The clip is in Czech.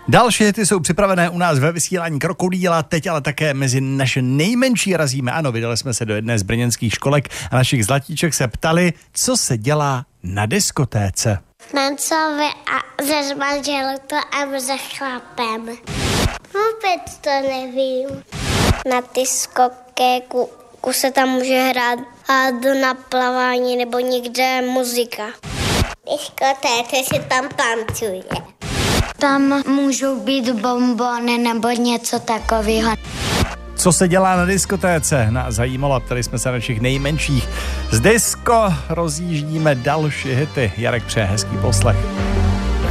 Další hity jsou připravené u nás ve vysílání Krokodýla, teď ale také mezi naše nejmenší razíme. Ano, vydali jsme se do jedné z brněnských školek a našich zlatíček se ptali, co se dělá na diskotéce. Tancovi a ze manželkou a za chlapem. Vůbec to nevím. Na diskotéku se tam může hrát a na plavání nebo někde muzika. Diskotéce se tam tancuje. Tam můžou být bonbony nebo něco takového. Co se dělá na diskotéce? Nás zajímalo a ptali jsme se našich nejmenších. Z disko rozjíždíme další hity. Jarek přeje hezký poslech.